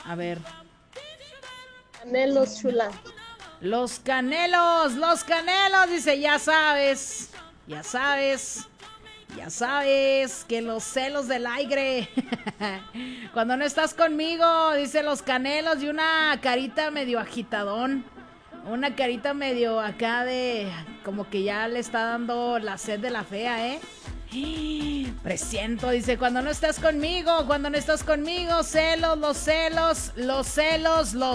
A ver. Canelos, chula. Los Canelos, dice, ya sabes, ya sabes, ya sabes que los celos del aire. Cuando no estás conmigo, dice los Canelos, y una carita medio agitadón. Una carita medio acá de, como que ya le está dando la sed de la fea, ¿eh? Presiento, dice, cuando no estás conmigo, celos, los celos, los celos, los